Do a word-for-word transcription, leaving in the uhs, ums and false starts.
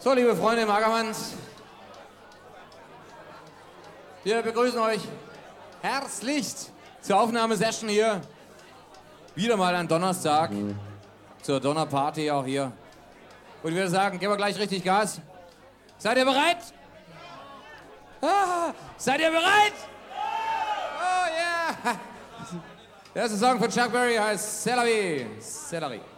So, liebe Freunde im Ackermanns, wir begrüßen euch herzlichst zur Aufnahmesession hier. Wieder mal ein Donnerstag, zur Donnerparty auch hier. Und ich würde sagen, geben wir gleich richtig Gas. Seid ihr bereit? Ah, seid ihr bereit? Oh yeah! Der erste Song von Chuck Berry heißt C'est la vie, c'est la vie.